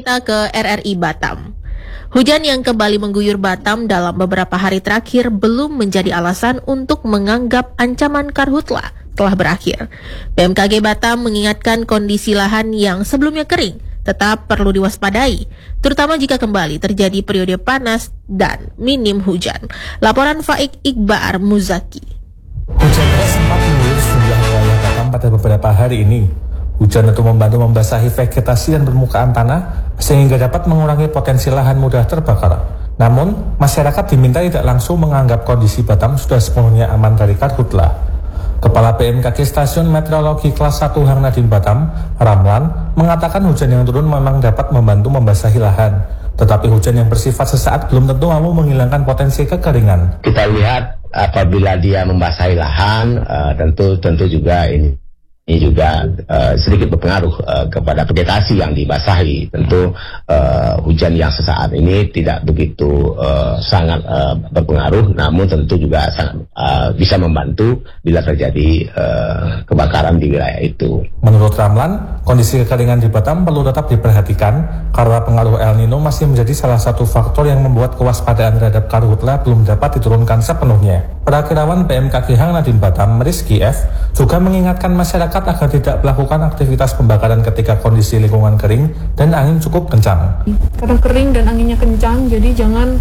kita ke RRI Batam. Hujan yang kembali mengguyur Batam dalam beberapa hari terakhir belum menjadi alasan untuk menganggap ancaman karhutla telah berakhir. BMKG Batam mengingatkan kondisi lahan yang sebelumnya kering tetap perlu diwaspadai, terutama jika kembali terjadi periode panas dan minim hujan. Laporan Faik Iqbar Muzaki. Hujan deras sempat mengguyur sejumlah wilayah Batam pada beberapa hari ini. Hujan tentu membantu membasahi vegetasi dan permukaan tanah sehingga dapat mengurangi potensi lahan mudah terbakar. Namun, masyarakat diminta tidak langsung menganggap kondisi Batam sudah sepenuhnya aman dari karhutla. Kepala BMKG Stasiun Meteorologi Kelas 1 Hang Nadiem Batam, Ramlan, mengatakan hujan yang turun memang dapat membantu membasahi lahan. Tetapi hujan yang bersifat sesaat belum tentu mampu menghilangkan potensi kekeringan. Kita lihat apabila dia membasahi lahan, tentu juga ini juga sedikit berpengaruh kepada vegetasi yang dibasahi. Tentu hujan yang sesaat ini tidak begitu sangat berpengaruh, namun tentu juga sangat bisa membantu bila terjadi kebakaran di wilayah itu. Menurut Ramlan, kondisi kekeringan di Batam perlu tetap diperhatikan karena pengaruh El Nino masih menjadi salah satu faktor yang membuat kewaspadaan terhadap karhutla belum dapat diturunkan sepenuhnya. Perakirawan BMKG Hang Nadiem Batam, Rizky F, juga mengingatkan masyarakat agar tidak melakukan aktivitas pembakaran ketika kondisi lingkungan kering dan angin cukup kencang. Karena kering dan anginnya kencang, jadi jangan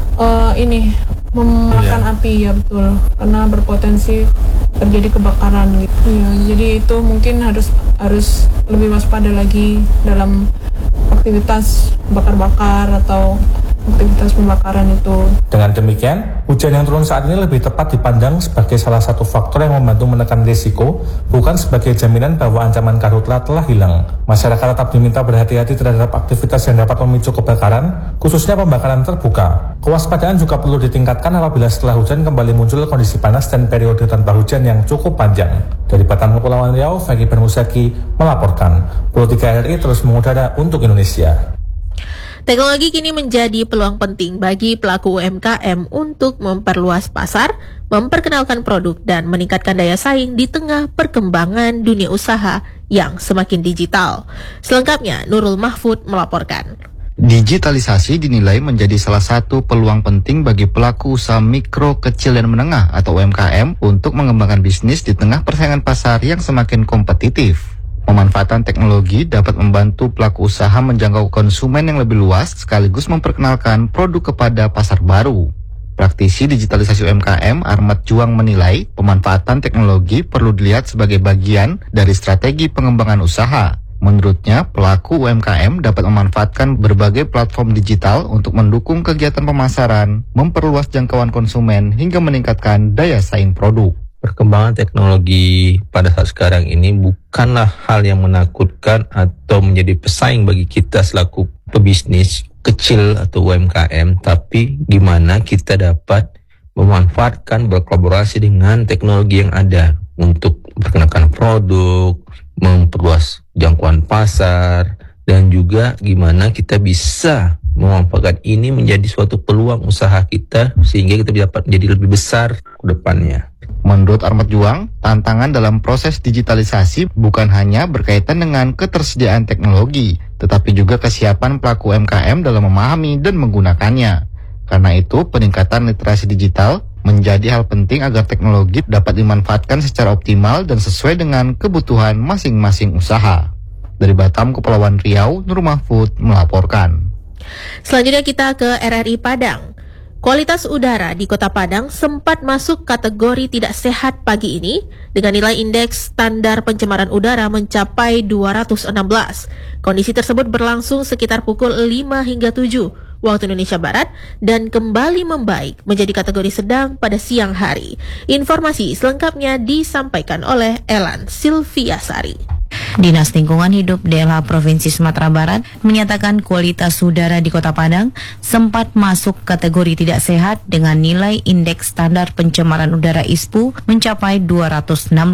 memakan api, ya betul, karena berpotensi terjadi kebakaran gitu. Ya, jadi itu mungkin harus lebih waspada lagi dalam aktivitas bakar-bakar atau aktivitas pembakaran itu. Dengan demikian, hujan yang turun saat ini lebih tepat dipandang sebagai salah satu faktor yang membantu menekan risiko, bukan sebagai jaminan bahwa ancaman karhutla telah hilang. Masyarakat tetap diminta berhati-hati terhadap aktivitas yang dapat memicu kebakaran, khususnya pembakaran terbuka. Kewaspadaan juga perlu ditingkatkan apabila setelah hujan kembali muncul kondisi panas dan periode tanpa hujan yang cukup panjang. Dari Batam Kepulauan Riau, Faik Iqbar Muzaki melaporkan. Pro 3 RRI terus mengudara untuk Indonesia. Teknologi kini menjadi peluang penting bagi pelaku UMKM untuk memperluas pasar, memperkenalkan produk, dan meningkatkan daya saing di tengah perkembangan dunia usaha yang semakin digital. Selengkapnya, Nurul Mahfud melaporkan. Digitalisasi dinilai menjadi salah satu peluang penting bagi pelaku usaha mikro, kecil, dan menengah atau UMKM untuk mengembangkan bisnis di tengah persaingan pasar yang semakin kompetitif. Pemanfaatan teknologi dapat membantu pelaku usaha menjangkau konsumen yang lebih luas sekaligus memperkenalkan produk kepada pasar baru. Praktisi digitalisasi UMKM Armat Juang menilai pemanfaatan teknologi perlu dilihat sebagai bagian dari strategi pengembangan usaha. Menurutnya, pelaku UMKM dapat memanfaatkan berbagai platform digital untuk mendukung kegiatan pemasaran, memperluas jangkauan konsumen, hingga meningkatkan daya saing produk. Perkembangan teknologi pada saat sekarang ini bukanlah hal yang menakutkan atau menjadi pesaing bagi kita selaku pebisnis kecil atau UMKM, tapi gimana kita dapat memanfaatkan berkolaborasi dengan teknologi yang ada untuk memperkenalkan produk, memperluas jangkauan pasar, dan juga gimana kita bisa memanfaatkan ini menjadi suatu peluang usaha kita sehingga kita dapat menjadi lebih besar ke depannya. Menurut Armat Juang, tantangan dalam proses digitalisasi bukan hanya berkaitan dengan ketersediaan teknologi, tetapi juga kesiapan pelaku UMKM dalam memahami dan menggunakannya. Karena itu, peningkatan literasi digital menjadi hal penting agar teknologi dapat dimanfaatkan secara optimal dan sesuai dengan kebutuhan masing-masing usaha. Dari Batam, Kepulauan Riau, Nur Mahfud melaporkan. Selanjutnya kita ke RRI Padang. Kualitas udara di Kota Padang sempat masuk kategori tidak sehat pagi ini dengan nilai indeks standar pencemaran udara mencapai 216. Kondisi tersebut berlangsung sekitar pukul 5 hingga 7 waktu Indonesia Barat dan kembali membaik menjadi kategori sedang pada siang hari. Informasi selengkapnya disampaikan oleh Elan Silviasari. Dinas Lingkungan Hidup DLH Provinsi Sumatera Barat menyatakan kualitas udara di Kota Padang sempat masuk kategori tidak sehat dengan nilai indeks standar pencemaran udara ISPU mencapai 216.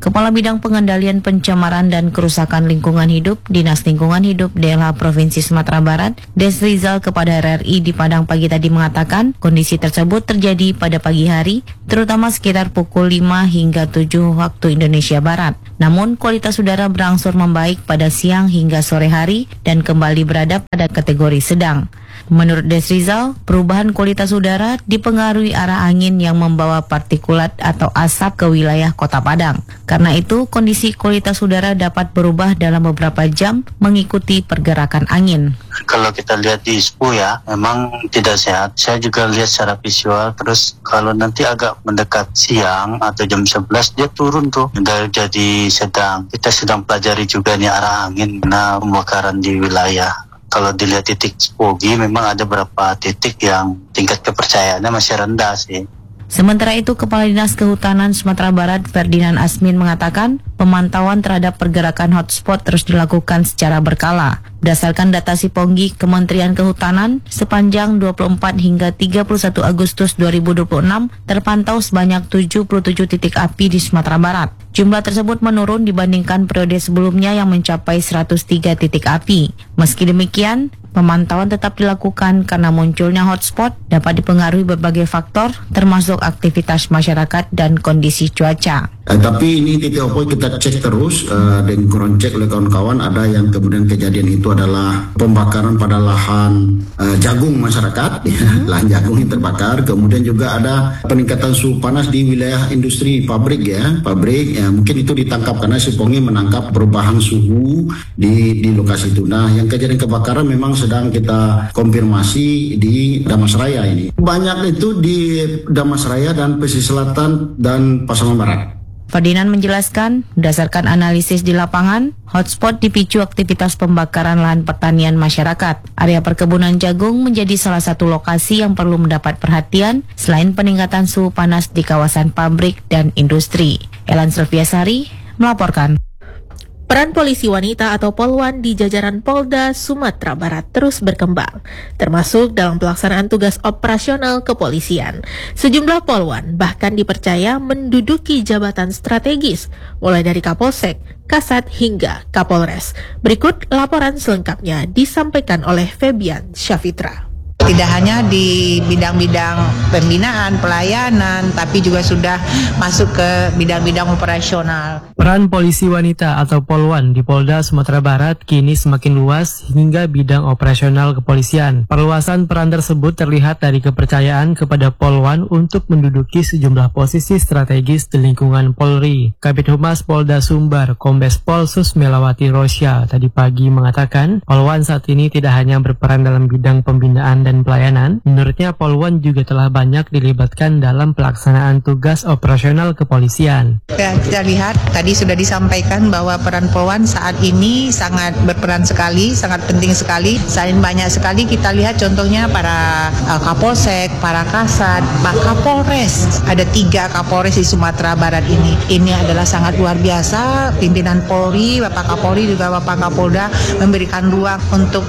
Kepala Bidang Pengendalian Pencemaran dan Kerusakan Lingkungan Hidup Dinas Lingkungan Hidup DLH Provinsi Sumatera Barat, Desrizal kepada RRI di Padang pagi tadi mengatakan kondisi tersebut terjadi pada pagi hari, terutama sekitar pukul 5 hingga 7 waktu Indonesia Barat. Namun kualitas udara berangsur membaik pada siang hingga sore hari dan kembali berada pada kategori sedang. Menurut Desrizal, perubahan kualitas udara dipengaruhi arah angin yang membawa partikulat atau asap ke wilayah Kota Padang. Karena itu, kondisi kualitas udara dapat berubah dalam beberapa jam mengikuti pergerakan angin. Kalau kita lihat di ISPO ya, memang tidak sehat. Saya juga lihat secara visual, terus kalau nanti agak mendekat siang atau jam 11, dia turun tuh, jadi sedang. Kita sedang pelajari juga nih arah angin, nah pembakaran di wilayah. Kalau dilihat titik SPOGI memang ada beberapa titik yang tingkat kepercayaannya masih rendah sih. Sementara itu, Kepala Dinas Kehutanan Sumatera Barat Ferdinand Asmin mengatakan pemantauan terhadap pergerakan hotspot terus dilakukan secara berkala. Berdasarkan data Siponggi Kementerian Kehutanan, sepanjang 24 hingga 31 Agustus 2026 terpantau sebanyak 77 titik api di Sumatera Barat. Jumlah tersebut menurun dibandingkan periode sebelumnya yang mencapai 103 titik api. Meski demikian, pemantauan tetap dilakukan karena munculnya hotspot dapat dipengaruhi berbagai faktor termasuk aktivitas masyarakat dan kondisi cuaca. Tapi ini titik api kita cek terus dan cross check oleh kawan-kawan. Ada yang kemudian kejadian itu adalah pembakaran pada lahan jagung masyarakat, lahan jagung yang terbakar. Kemudian juga ada peningkatan suhu panas di wilayah industri pabrik ya, mungkin itu ditangkap karena Siponggi menangkap perubahan suhu di lokasi itu. Nah, yang kejadian kebakaran memang sedang kita konfirmasi di Damasraya ini. Banyak itu di Damasraya dan pesisir selatan dan Pasaman Barat. Ferdinand menjelaskan, berdasarkan analisis di lapangan, hotspot dipicu aktivitas pembakaran lahan pertanian masyarakat. Area perkebunan jagung menjadi salah satu lokasi yang perlu mendapat perhatian selain peningkatan suhu panas di kawasan pabrik dan industri. Elan Selviasari melaporkan. Peran polisi wanita atau Polwan di jajaran Polda Sumatera Barat terus berkembang, termasuk dalam pelaksanaan tugas operasional kepolisian. Sejumlah Polwan bahkan dipercaya menduduki jabatan strategis, mulai dari Kapolsek, Kasat hingga Kapolres. Berikut laporan selengkapnya disampaikan oleh Febian Syafitra. Tidak hanya di bidang-bidang pembinaan, pelayanan, tapi juga sudah masuk ke bidang-bidang operasional. Peran polisi wanita atau Polwan di Polda Sumatera Barat kini semakin luas hingga bidang operasional kepolisian. Perluasan peran tersebut terlihat dari kepercayaan kepada Polwan untuk menduduki sejumlah posisi strategis di lingkungan Polri. Kabid Humas Polda Sumbar, Kombes Pol Susmelawati Rosya tadi pagi mengatakan, Polwan saat ini tidak hanya berperan dalam bidang pembinaan dan pelayanan, menurutnya Polwan juga telah banyak dilibatkan dalam pelaksanaan tugas operasional kepolisian. Kita lihat tadi sudah disampaikan bahwa peran Polwan saat ini sangat berperan sekali, sangat penting sekali. Selain banyak sekali kita lihat contohnya para Kapolsek, para Kasat, Pak Kapolres. Ada 3 Kapolres di Sumatera Barat ini. Ini adalah sangat luar biasa. Pimpinan Polri, Bapak Kapolri juga Bapak Kapolda memberikan ruang untuk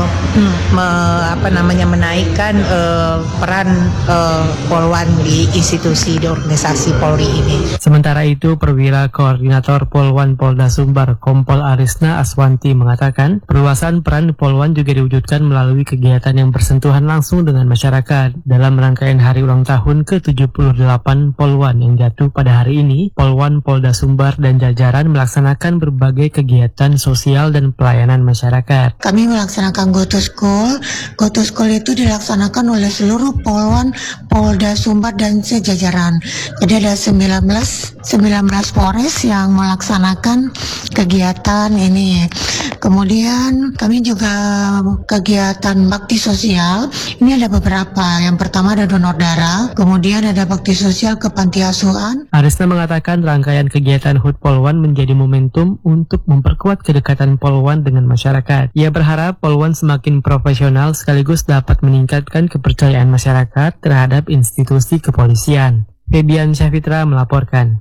menaikkan peran Polwan di institusi di organisasi Polri ini. Sementara itu, Perwira Koordinator Polwan Polda Sumbar, Kompol Arisna Aswanti mengatakan, perluasan peran Polwan juga diwujudkan melalui kegiatan yang bersentuhan langsung dengan masyarakat. Dalam rangkaian hari ulang tahun ke-78 Polwan yang jatuh pada hari ini, Polwan Polda Sumbar dan jajaran melaksanakan berbagai kegiatan sosial dan pelayanan masyarakat. Kami melaksanakan Go to School. Go to School itu dilaksanakan oleh seluruh Polwan Polda Sumbar dan sejajaran. Jadi ada 19 Polres yang melaksanakan kegiatan ini. Kemudian kami juga kegiatan bakti sosial. Ini ada beberapa. Yang pertama ada donor darah, kemudian ada bakti sosial ke panti asuhan. Arisna mengatakan rangkaian kegiatan HUT Polwan menjadi momentum untuk memperkuat kedekatan Polwan dengan masyarakat. Ia berharap Polwan semakin profesional sekaligus dapat meningkatkan kepercayaan masyarakat terhadap institusi kepolisian. Febian Syafitra melaporkan.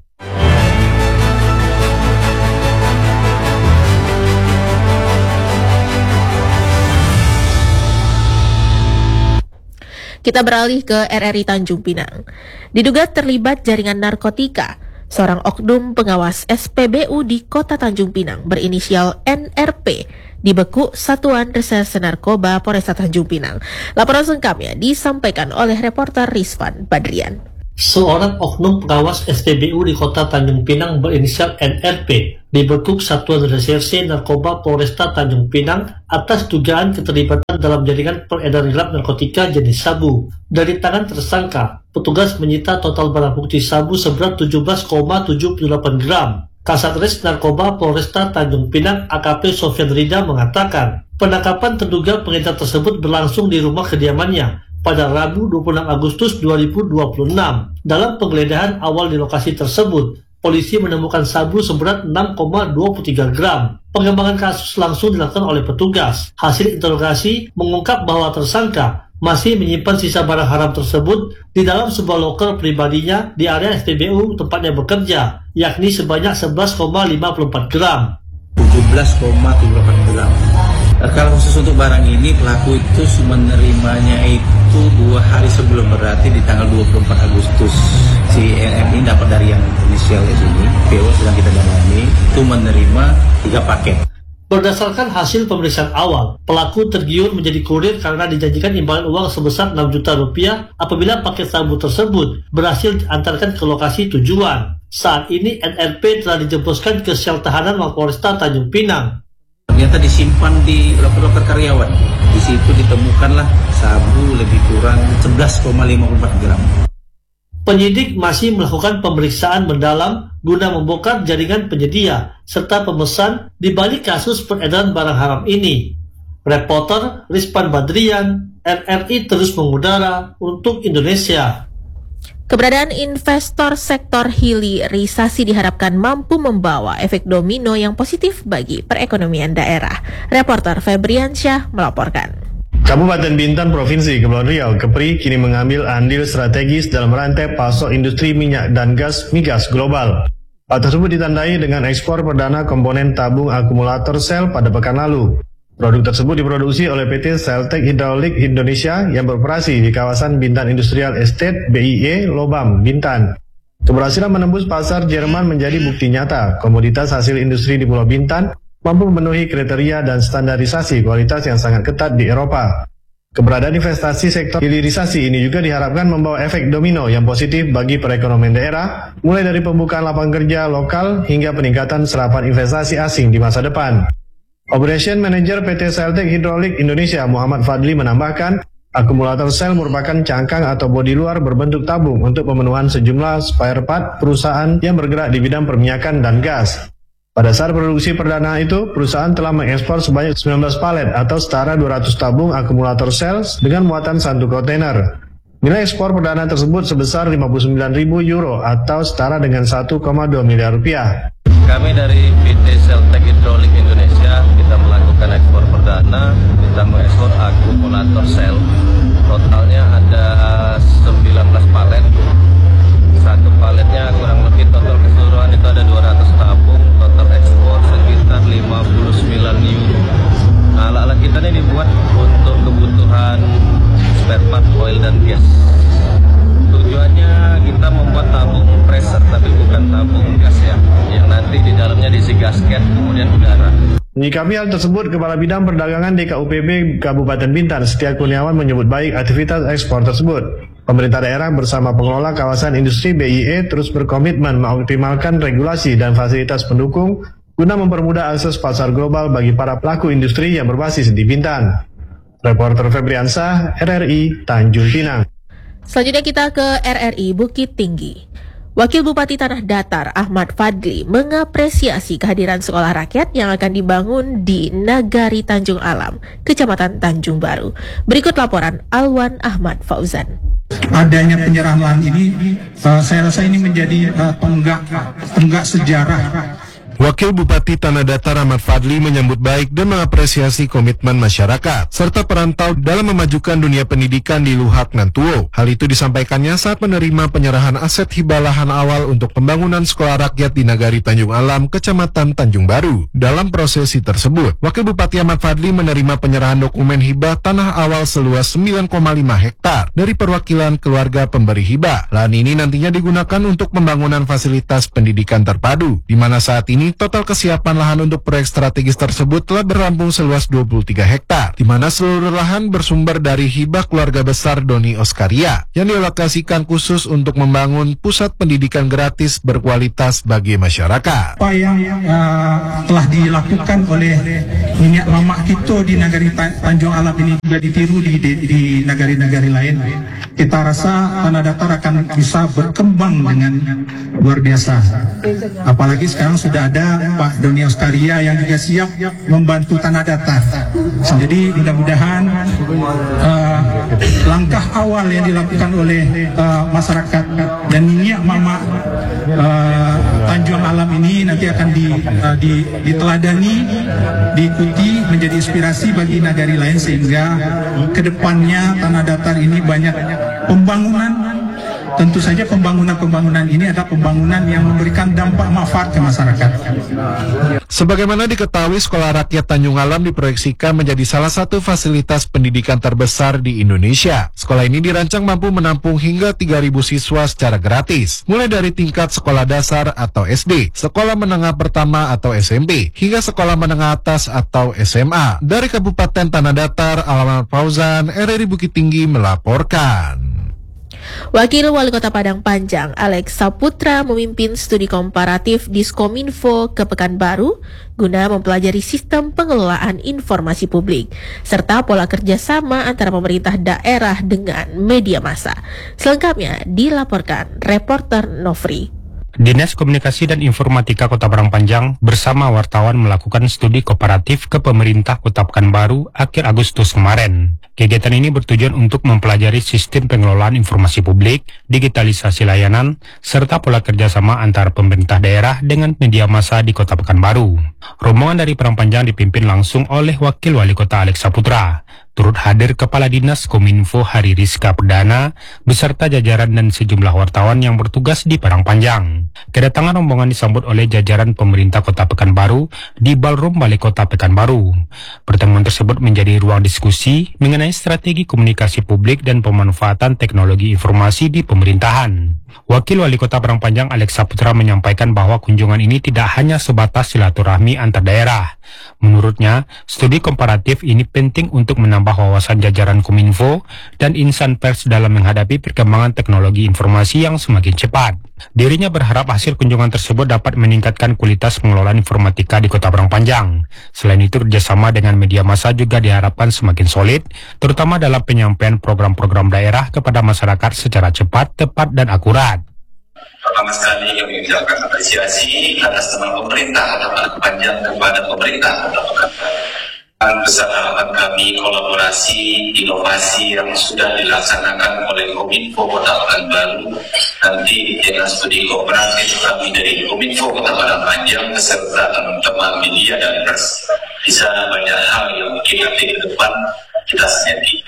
Kita beralih ke RRI Tanjung Pinang. Diduga terlibat jaringan narkotika, Seorang oknum pengawas SPBU di Kota Tanjung Pinang berinisial NRP dibekuk Satuan Reserse Narkoba Polresta Tanjung Pinang. Laporan selengkapnya disampaikan oleh reporter Rizwan Badrian. Seorang oknum pengawas SPBU di Kota Tanjung Pinang berinisial NRP dibekuk Satuan Reserse Narkoba Polresta Tanjung Pinang atas dugaan keterlibatan dalam jaringan peredaran gelap narkotika jenis sabu. Dari tangan tersangka, petugas menyita total barang bukti sabu seberat 17,78 gram. Kasatgas Narkoba Polresta Tanjung Pinang AKP Sofyan Rida mengatakan, penangkapan terduga pengedar tersebut berlangsung di rumah kediamannya pada Rabu 26 Agustus 2026. Dalam penggeledahan awal di lokasi tersebut, polisi menemukan sabu seberat 6,23 gram. Pengembangan kasus langsung dilakukan oleh petugas. Hasil interogasi mengungkap bahwa tersangka masih menyimpan sisa barang haram tersebut di dalam sebuah loker pribadinya di area SPBU tempatnya bekerja, yakni sebanyak 11,54 gram. 17,78 gram. Kalau khusus untuk barang ini, pelaku itu menerimanya itu 2 hari sebelum, berarti di tanggal 24 Agustus. Si NM ini dapat dari yang inisial ini, PO sedang kita dalami, itu menerima 3 paket. Berdasarkan hasil pemeriksaan awal, pelaku tergiur menjadi kurir karena dijanjikan imbalan uang sebesar 6 juta rupiah apabila paket sabu tersebut berhasil diantarkan ke lokasi tujuan. Saat ini NRP telah dijeboskan ke sel tahanan Mapolresta Tanjung Pinang. Ternyata disimpan di loker-loker karyawan. Di situ ditemukanlah sabu lebih kurang 11,54 gram. Penyidik masih melakukan pemeriksaan mendalam guna membongkar jaringan penyedia serta pemesan di balik kasus peredaran barang haram ini. Reporter Rizwan Badrian, RRI terus mengudara untuk Indonesia. Keberadaan investor sektor hilirisasi diharapkan mampu membawa efek domino yang positif bagi perekonomian daerah. Reporter Febriansyah melaporkan. Kabupaten Bintan Provinsi Kepulauan Riau, Kepri, kini mengambil andil strategis dalam rantai pasok industri minyak dan gas migas global. Hal tersebut ditandai dengan ekspor perdana komponen tabung akumulator sel pada pekan lalu. Produk tersebut diproduksi oleh PT Seltek Hydraulic Indonesia yang beroperasi di kawasan Bintan Industrial Estate BIE Lobam, Bintan. Keberhasilan menembus pasar Jerman menjadi bukti nyata komoditas hasil industri di Pulau Bintan mampu memenuhi kriteria dan standarisasi kualitas yang sangat ketat di Eropa. Keberadaan investasi sektor hilirisasi ini juga diharapkan membawa efek domino yang positif bagi perekonomian daerah, mulai dari pembukaan lapangan kerja lokal hingga peningkatan serapan investasi asing di masa depan. Operation Manager PT Seltek Hydraulic Indonesia Muhammad Fadli menambahkan, akumulator sel merupakan cangkang atau bodi luar berbentuk tabung untuk pemenuhan sejumlah spare part perusahaan yang bergerak di bidang perminyakan dan gas. Pada saat produksi perdana itu, perusahaan telah mengekspor sebanyak 19 palet atau setara 200 tabung akumulator sel dengan muatan 1 kontainer. Nilai ekspor perdana tersebut sebesar 59.000 euro atau setara dengan 1,2 miliar rupiah. Kami dari PT Seltek Hydraulic Indonesia, kita melakukan ekspor perdana, kita mengekspor akumulator sel. Totalnya ada 19 palet. Satu paletnya kurang lebih total keseluruhan itu ada 200 tabung, total ekspor sekitar 59 euro. Nah, alat-alat kita ini dibuat untuk kebutuhan spare part oil dan gas. Tujuannya kita membuat tabung pressure, tapi bukan tabung gas ya, yang nanti di dalamnya diisi gasket kemudian udara. Menyikapi hal tersebut, Kepala Bidang Perdagangan DKUPB Kabupaten Bintan Setia Kurniawan menyebut baik aktivitas ekspor tersebut. Pemerintah daerah bersama pengelola kawasan industri BIE terus berkomitmen mengoptimalkan regulasi dan fasilitas pendukung guna mempermudah akses pasar global bagi para pelaku industri yang berbasis di Bintan. Reporter Febriansyah, RRI, Tanjung Pinang. Selanjutnya kita ke RRI Bukit Tinggi. Wakil Bupati Tanah Datar Ahmad Fadli mengapresiasi kehadiran sekolah rakyat yang akan dibangun di Nagari Tanjung Alam, Kecamatan Tanjung Baru. Berikut laporan Alwan Ahmad Fauzan. Adanya penyerahan lahan ini, saya rasa ini menjadi tonggak sejarah Wakil Bupati Tanah Datar Ahmad Fadli menyambut baik dan mengapresiasi komitmen masyarakat serta perantau dalam memajukan dunia pendidikan di Luhak Nantuo. Hal itu disampaikannya saat menerima penyerahan aset hibah lahan awal untuk pembangunan sekolah rakyat di Nagari Tanjung Alam, Kecamatan Tanjung Baru. Dalam prosesi tersebut, Wakil Bupati Ahmad Fadli menerima penyerahan dokumen hibah tanah awal seluas 9,5 hektar dari perwakilan keluarga pemberi hibah. Lahan ini nantinya digunakan untuk pembangunan fasilitas pendidikan terpadu, di mana saat ini total kesiapan lahan untuk proyek strategis tersebut telah berampung seluas 23 hektar, di mana seluruh lahan bersumber dari hibah keluarga besar Doni Oskaria yang dialokasikan khusus untuk membangun pusat pendidikan gratis berkualitas bagi masyarakat. Apa yang telah dilakukan oleh minyak mamak kita di Nagari Tanjung Alam ini juga ditiru di negara-negara lain. Kita rasa Tanah Datar akan bisa berkembang dengan luar biasa. Apalagi sekarang sudah ada Pak Doni Oskaria yang juga siap membantu Tanah Datar. Jadi mudah-mudahan langkah awal yang dilakukan oleh masyarakat dan minyak mamak Tanjung Alam ini nanti akan diteladani, diikuti, menjadi inspirasi bagi negara lain sehingga kedepannya Tanah Datar ini banyak pembangunan. Tentu saja pembangunan ini adalah pembangunan yang memberikan dampak manfaat ke masyarakat. Sebagaimana diketahui, Sekolah Rakyat Tanjung Alam diproyeksikan menjadi salah satu fasilitas pendidikan terbesar di Indonesia. Sekolah ini dirancang mampu menampung hingga 3.000 siswa secara gratis, mulai dari tingkat sekolah dasar atau SD, sekolah menengah pertama atau SMP, hingga sekolah menengah atas atau SMA. Dari Kabupaten Tanah Datar, Alamat Fauzan, RRI Bukit Tinggi melaporkan. Wakil Wali Kota Padang Panjang, Alex Saputra, memimpin studi komparatif Diskominfo ke Pekanbaru guna mempelajari sistem pengelolaan informasi publik serta pola kerjasama antara pemerintah daerah dengan media massa. Selengkapnya dilaporkan reporter Nofri. Dinas Komunikasi dan Informatika Kota Padang Panjang bersama wartawan melakukan studi kooperatif ke pemerintah Kota Pekanbaru akhir Agustus kemarin. Kegiatan ini bertujuan untuk mempelajari sistem pengelolaan informasi publik, digitalisasi layanan, serta pola kerjasama antara pemerintah daerah dengan media massa di Kota Pekanbaru. Rombongan dari Padang Panjang dipimpin langsung oleh Wakil Wali Kota Alex Saputra. Turut hadir Kepala Dinas Kominfo Hari Rizka Perdana beserta jajaran dan sejumlah wartawan yang bertugas di Padang Panjang. Kedatangan rombongan disambut oleh jajaran pemerintah Kota Pekanbaru di Ballroom Balai Kota Pekanbaru. Pertemuan tersebut menjadi ruang diskusi mengenai strategi komunikasi publik dan pemanfaatan teknologi informasi di pemerintahan. Wakil Wali Kota Padang Panjang Alex Saputra menyampaikan bahwa kunjungan ini tidak hanya sebatas silaturahmi antar daerah. Menurutnya, studi komparatif ini penting untuk menambah wawasan jajaran Kominfo dan insan pers dalam menghadapi perkembangan teknologi informasi yang semakin cepat. Dirinya berharap hasil kunjungan tersebut dapat meningkatkan kualitas pengelolaan informatika di Kota Padang Panjang. Selain itu, kerjasama dengan media massa juga diharapkan semakin solid, terutama dalam penyampaian program-program daerah kepada masyarakat secara cepat, tepat, dan akurat. Pertama sekali kami mengucapkan apresiasi atas teman pemerintah Kota Padang Panjang kepada pemerintah Kota Pekanbaru. Besar harapan kami kolaborasi inovasi yang sudah dilaksanakan oleh Kominfo Kota Pekanbaru, nanti di Dinas Studi Kooperatif kami dari Kominfo Kota Padang Panjang beserta teman-teman media dan pers bisa banyak hal yang mungkin nanti ke depan kita sendiri.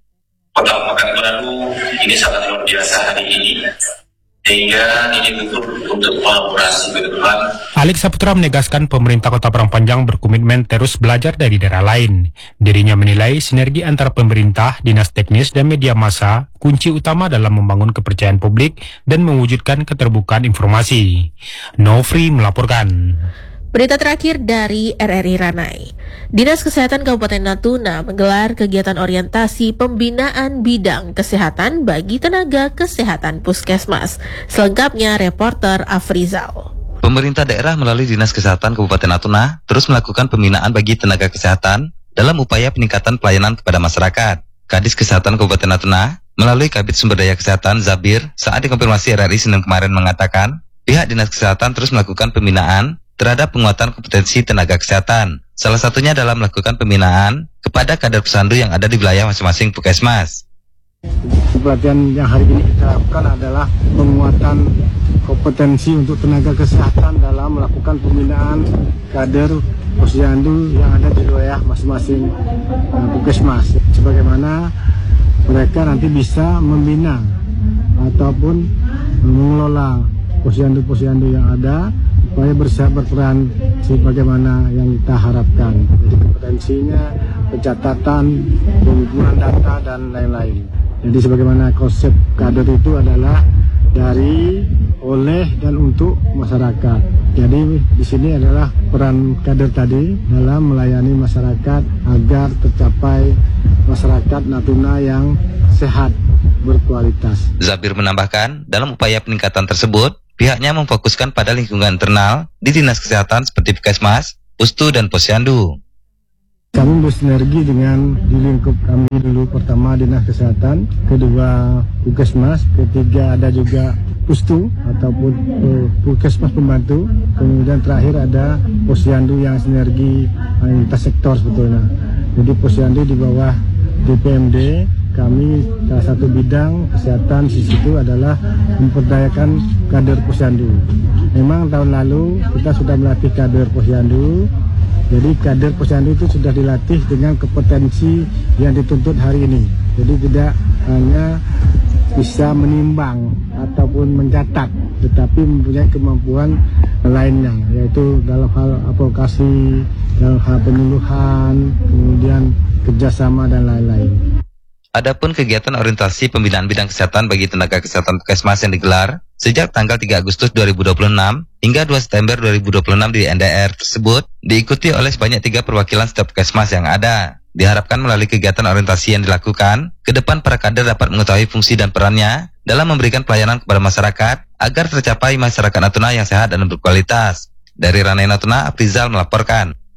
Kota Pekanbaru ini sangat luar biasa hari ini, sehingga ini untuk kolaborasi ke depan. Alex Saputra menegaskan pemerintah Kota Padang Panjang berkomitmen terus belajar dari daerah lain. Dirinya menilai sinergi antara pemerintah, dinas teknis, dan media massa kunci utama dalam membangun kepercayaan publik dan mewujudkan keterbukaan informasi. Nofri melaporkan. Berita terakhir dari RRI Ranai. Dinas Kesehatan Kabupaten Natuna menggelar kegiatan orientasi pembinaan bidang kesehatan bagi tenaga kesehatan puskesmas. Selengkapnya reporter Afrizal. Pemerintah daerah melalui Dinas Kesehatan Kabupaten Natuna terus melakukan pembinaan bagi tenaga kesehatan dalam upaya peningkatan pelayanan kepada masyarakat. Kadis Kesehatan Kabupaten Natuna melalui Kabid Sumber Daya Kesehatan Zabir saat dikonfirmasi RRI Senin kemarin mengatakan pihak Dinas Kesehatan terus melakukan pembinaan terhadap penguatan kompetensi tenaga kesehatan. Salah satunya dalam melakukan pembinaan kepada kader pesandu yang ada di wilayah masing-masing puskesmas. Pelatihan yang hari ini kita lakukan adalah penguatan kompetensi untuk tenaga kesehatan dalam melakukan pembinaan kader posyandu yang ada di wilayah masing-masing puskesmas. Sebagaimana mereka nanti bisa membina ataupun mengelola posyandu-posyandu yang ada supaya bisa berperan sebagaimana yang kita harapkan. Jadi kompetensinya, pencatatan, pengumpulan data dan lain-lain. Jadi sebagaimana konsep kader itu adalah dari, oleh, dan untuk masyarakat. Jadi di sini adalah peran kader tadi dalam melayani masyarakat agar tercapai masyarakat Natuna yang sehat, berkualitas. Zabir menambahkan, dalam upaya peningkatan tersebut, pihaknya memfokuskan pada lingkungan internal di Dinas Kesehatan seperti Puskesmas, Pustu, dan Posyandu. Kami bersinergi dengan di lingkup kami dulu, pertama Dinas Kesehatan, kedua Puskesmas, ketiga ada juga Pustu ataupun Puskesmas pembantu, kemudian terakhir ada Posyandu yang sinergi lintas sektor sebetulnya. Jadi Posyandu di bawah DPMD, kami salah satu bidang kesehatan di situ adalah memperdayakan kader Posyandu. Memang tahun lalu kita sudah melatih kader Posyandu. Jadi kader posyandu itu sudah dilatih dengan kompetensi yang dituntut hari ini. Jadi tidak hanya bisa menimbang ataupun mencatat, tetapi mempunyai kemampuan lainnya, yaitu dalam hal advokasi, dalam hal penyuluhan, kemudian kerjasama dan lain-lain. Adapun kegiatan orientasi pembinaan bidang kesehatan bagi tenaga kesehatan Puskesmas yang digelar sejak tanggal 3 Agustus 2026 hingga 2 September 2026 di NDR tersebut diikuti oleh sebanyak 3 perwakilan setiap Puskesmas yang ada. Diharapkan melalui kegiatan orientasi yang dilakukan, ke depan para kader dapat mengetahui fungsi dan perannya dalam memberikan pelayanan kepada masyarakat agar tercapai masyarakat Natuna yang sehat dan berkualitas. Dari Ranai Natuna, Afrizal melaporkan.